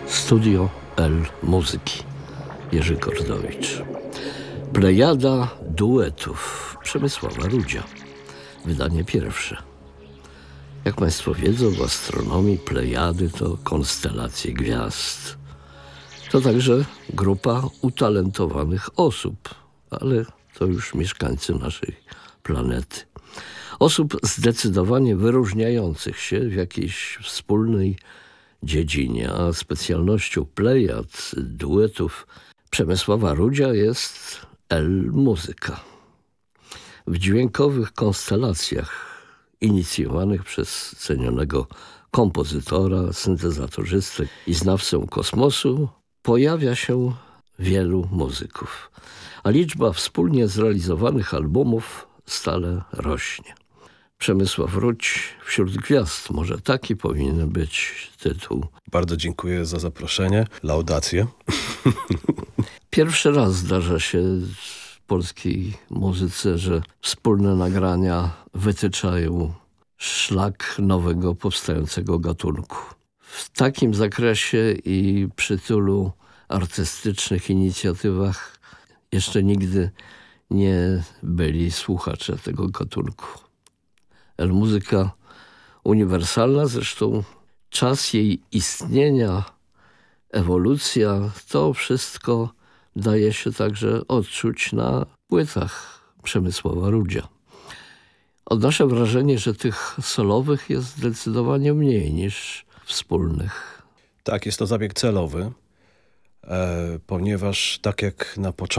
Studio L Muzyki, Jerzy Kordowicz. Plejada duetów Przemysława Rudzia. Wydanie pierwsze. Jak Państwo wiedzą, w astronomii plejady to konstelacje gwiazd. To także grupa utalentowanych osób, ale to już mieszkańcy naszej planety. Osób zdecydowanie wyróżniających się w jakiejś wspólnej dziedzinie, a specjalnością plejad, duetów Przemysława Rudzia jest L-muzyka. W dźwiękowych konstelacjach inicjowanych przez cenionego kompozytora, syntezatorzystę i znawcę kosmosu pojawia się wielu muzyków, a liczba wspólnie zrealizowanych albumów stale rośnie. Przemysław Rudź wśród gwiazd, może taki powinien być tytuł. Bardzo dziękuję za zaproszenie, laudację. Pierwszy raz zdarza się w polskiej muzyce, że wspólne nagrania wytyczają szlak nowego, powstającego gatunku. W takim zakresie i przy tylu artystycznych inicjatywach jeszcze nigdy nie byli słuchacze tego gatunku. L-muzyka uniwersalna, zresztą czas jej istnienia, ewolucja, to wszystko daje się także odczuć na płytach Przemysława Rudzia. Odnoszę wrażenie, że tych solowych jest zdecydowanie mniej niż wspólnych. Tak, jest to zabieg celowy, ponieważ tak jak na początku